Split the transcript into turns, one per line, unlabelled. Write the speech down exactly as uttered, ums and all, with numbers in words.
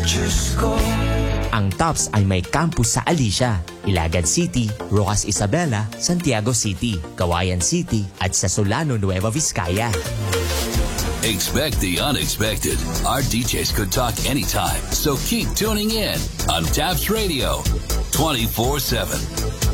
Ang Tops ay may campus sa Alicia, Ilagad City, Rojas Isabela, Santiago City, Cauayan City at sa Solano, Nueva Vizcaya.
Expect the unexpected. Our D Js could talk anytime, so keep tuning in on Taps Radio twenty-four seven.